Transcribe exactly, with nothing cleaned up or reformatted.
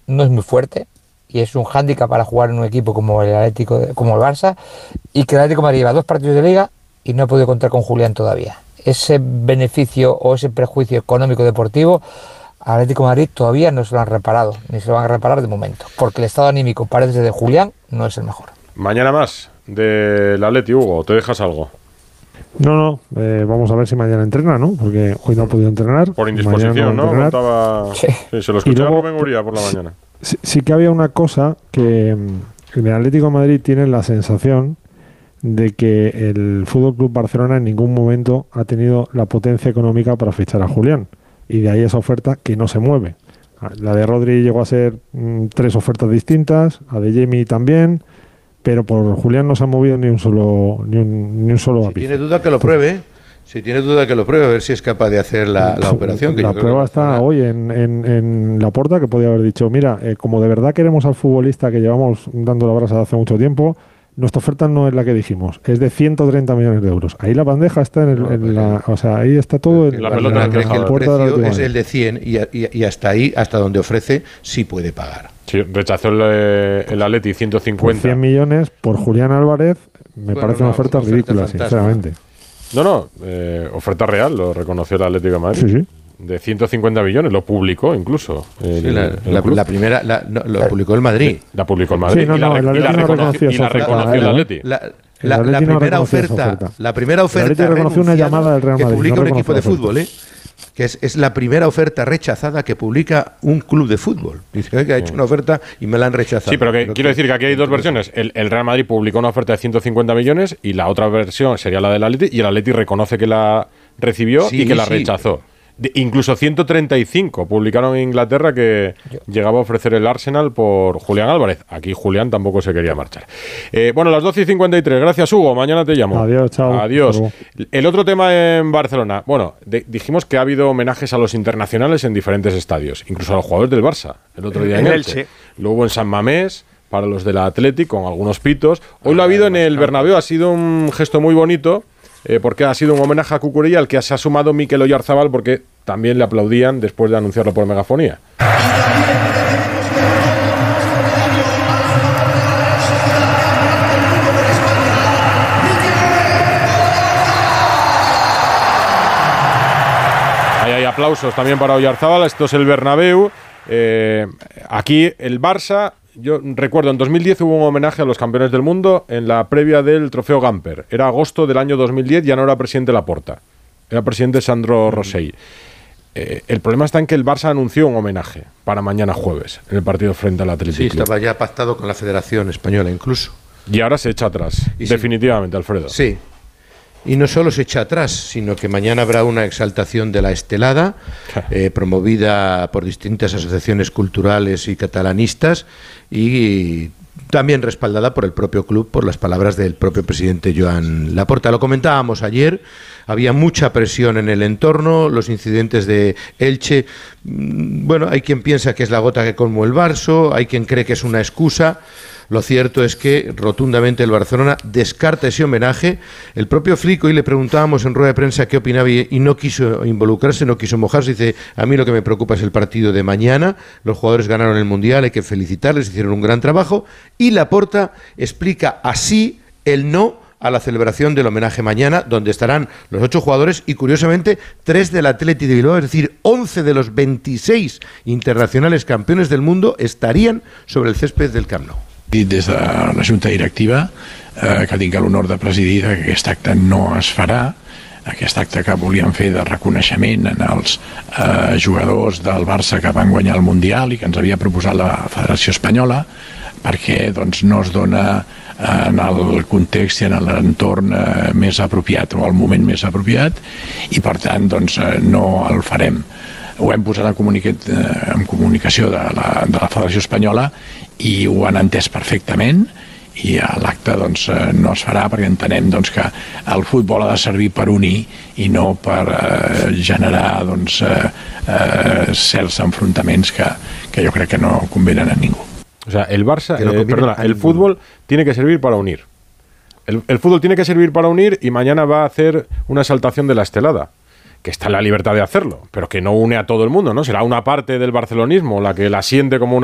no es muy fuerte y es un hándicap para jugar en un equipo como el Atlético, como el Barça, y que el Atlético de Madrid lleva dos partidos de Liga y no ha podido contar con Julián todavía. Ese beneficio o ese prejuicio económico deportivo al Atlético de Madrid todavía no se lo han reparado, ni se lo van a reparar de momento, porque el estado anímico, parece ser de Julián, no es el mejor. Mañana más del Atleti, Hugo, ¿te dejas algo? No, no, eh, vamos a ver si mañana entrena, ¿no? Porque hoy no ha podido entrenar. Por indisposición, ¿no? Contaba... Sí. Sí, se lo escuchaba Rubén Uría por la mañana. Sí, sí que había una cosa que en el Atlético de Madrid tiene la sensación de que el F C Barcelona en ningún momento ha tenido la potencia económica para fichar a Julián. Y de ahí esa oferta que no se mueve. La de Rodri llegó a ser mmm, tres ofertas distintas, la de Jamie también, pero por Julián no se ha movido ni un solo ni un, ni un solo Si ápice. tiene duda que lo pruebe, si tiene duda que lo pruebe, a ver si es capaz de hacer la, la operación. Que la yo prueba creo que está para... hoy en, en, en Laporta, que podía haber dicho, mira, eh, como de verdad queremos al futbolista que llevamos dando la brasa hace mucho tiempo, nuestra oferta no es la que dijimos, es de ciento treinta millones de euros. Ahí la bandeja está en, el, no, en la... O sea, ahí está todo en la, la pelota. La cree que el puerta precio de es el de cien y, y, y hasta ahí, hasta donde ofrece, sí puede pagar. Sí, rechazó el, el Atleti ciento cincuenta. Por cien millones por Julián Álvarez, me bueno, parece no, una oferta, oferta ridícula, fantástica. sinceramente. No, no, eh, oferta real, lo reconoció el Atlético de Madrid. Sí, sí. De ciento cincuenta millones, lo publicó incluso. El, Sí, la, el la, la primera la, no, lo publicó el Madrid. La publicó el Madrid. Sí, no, y la, no, el y la Atleti no reconoció, reconoció y la esa oferta, reconoció el ¿eh? Atleti. La, El la, la Atleti no primera reconoció esa oferta, oferta. la primera oferta El Atleti reconoció una llamada del Real que Madrid, publica no un equipo de reconoció la fútbol, ¿eh? Que es, es la primera oferta rechazada que publica un club de fútbol. Dice que ha hecho una oferta y me la han rechazado. Sí, pero que, Creo quiero que, decir que aquí hay dos versiones. El, el Real Madrid publicó una oferta de ciento cincuenta millones y la otra versión sería la del Atleti, y el Atleti reconoce que la recibió Sí, y que la sí. rechazó. De, incluso ciento treinta y cinco publicaron en Inglaterra que Yo. llegaba a ofrecer el Arsenal por Julián Álvarez. Aquí Julián tampoco se quería marchar. Eh, bueno, las doce y cincuenta y tres. Gracias, Hugo. Mañana te llamo. Adiós, chao. Adiós. El otro tema en Barcelona. Bueno, de, dijimos que ha habido homenajes a los internacionales en diferentes estadios, incluso a los jugadores del Barça. El otro día en, en Elche. Elche. Lo hubo en San Mamés, para los del Athletic, con algunos pitos. Hoy lo ha habido en el Bernabéu. Ha sido un gesto muy bonito. Eh, porque ha sido un homenaje a Cucurella al que se ha sumado Mikel Oyarzabal, porque también le aplaudían después de anunciarlo por megafonía. Ahí hay aplausos también para Oyarzabal. Esto es el Bernabéu. Eh, aquí el Barça... Yo recuerdo, en dos mil diez hubo un homenaje a los campeones del mundo en la previa del Trofeo Gamper. Era agosto del año dos mil diez, ya no era presidente Laporta. Era presidente Sandro Rosell. Eh, el problema está en que el Barça anunció un homenaje para mañana jueves, en el partido frente al Atlético. Sí, estaba ya pactado con la Federación Española incluso. Y ahora se echa atrás, y definitivamente, sí. Alfredo. Sí. Y no solo se echa atrás, sino que mañana habrá una exaltación de la Estelada, eh, promovida por distintas asociaciones culturales y catalanistas, y también respaldada por el propio club, por las palabras del propio presidente Joan Laporta. Lo comentábamos ayer, había mucha presión en el entorno, los incidentes de Elche, bueno, hay quien piensa que es la gota que colmó el vaso, hay quien cree que es una excusa. Lo cierto es que rotundamente el Barcelona descarta ese homenaje. El propio Flick, hoy le preguntábamos en rueda de prensa qué opinaba y no quiso involucrarse, no quiso mojarse. Dice, a mí lo que me preocupa es el partido de mañana. Los jugadores ganaron el Mundial, hay que felicitarles, hicieron un gran trabajo. Y Laporta explica así el no a la celebración del homenaje mañana, donde estarán los ocho jugadores y, curiosamente, tres del Athletic de Bilbao, es decir, once de los veintiséis internacionales campeones del mundo estarían sobre el césped del Camp Nou. Dit des de la Junta Directiva eh, que tinc l'honor de presidir, que aquest acte no es farà, aquest acte que volíem fer de reconeixement en els eh, jugadors del Barça que van guanyar el Mundial i que ens havia proposat la Federació Espanyola, perquè doncs, no es dona eh, en el context i en l'entorn eh, més apropiat o el moment més apropiat, i per tant doncs, eh, no el farem. Ho hem posat en, comunicat, eh, en comunicació de la, de la Federació Espanyola i ho han entès perfectament, i l'acte doncs, no es farà perquè entenem doncs, que el futbol ha de servir per unir i no per eh, generar doncs, eh, eh, certs enfrontaments que, que jo crec que no convenen a ningú. O sea, el Barça, no eh, perdona, el fútbol tiene que servir para unir. El, el fútbol tiene que servir para unir y mañana va a hacer una exaltación de la Estelada, que está en la libertad de hacerlo, pero que no une a todo el mundo, ¿no? Será una parte del barcelonismo la que la siente como una